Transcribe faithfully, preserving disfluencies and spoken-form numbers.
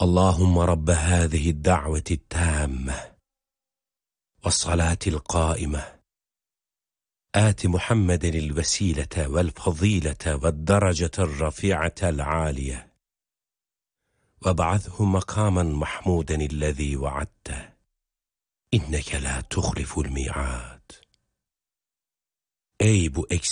اللهم رب هذه الدعوة التامة والصلاة القائمة آت محمد الوسيلة والفضيلة والدرجة الرفيعة العالية وابعثه مقاما محمودا الذي وعدته إنك لا تخلف الميعاد. Ey bu eksik